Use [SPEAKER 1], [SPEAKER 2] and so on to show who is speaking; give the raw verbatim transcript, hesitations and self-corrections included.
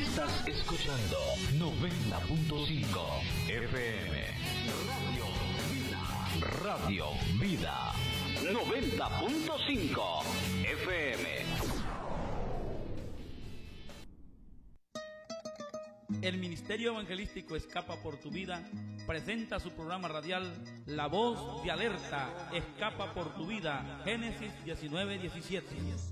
[SPEAKER 1] Estás escuchando noventa punto cinco F M. Radio Vida. Radio Vida. noventa punto cinco F M.
[SPEAKER 2] El Ministerio Evangelístico Escapa por tu Vida presenta su programa radial La Voz de Alerta, Escapa por tu Vida, Génesis diecinueve diecisiete.